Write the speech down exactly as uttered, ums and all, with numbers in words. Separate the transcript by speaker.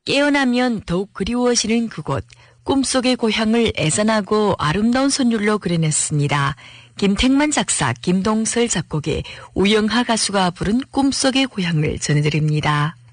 Speaker 1: 깨어나면 더욱 그리워지는 그곳, 꿈속의 고향을 애잔하고 아름다운 선율로 그려냈습니다. 김택만 작사, 김동설 작곡의 우영하 가수가 부른 꿈속의 고향을 전해드립니다.